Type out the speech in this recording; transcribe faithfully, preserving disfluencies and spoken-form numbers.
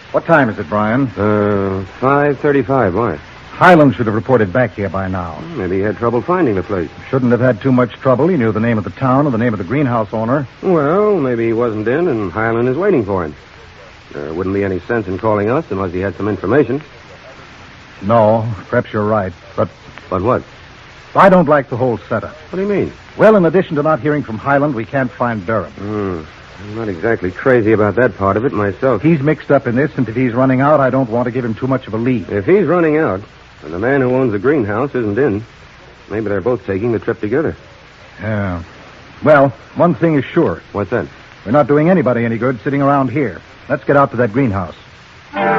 What time is it, Brian? Uh, five thirty-five. Why? Highland should have reported back here by now. Maybe he had trouble finding the place. Shouldn't have had too much trouble. He knew the name of the town and the name of the greenhouse owner. Well, maybe he wasn't in, and Highland is waiting for him. There wouldn't be any sense in calling us unless he had some information. No, perhaps you're right. But But what? I don't like the whole setup. What do you mean? Well, in addition to not hearing from Highland, we can't find Durham. Hmm. I'm not exactly crazy about that part of it myself. He's mixed up in this, and if he's running out, I don't want to give him too much of a lead. If he's running out, and the man who owns the greenhouse isn't in, maybe they're both taking the trip together. Yeah. Well, one thing is sure. What's that? We're not doing anybody any good sitting around here. Let's get out to that greenhouse.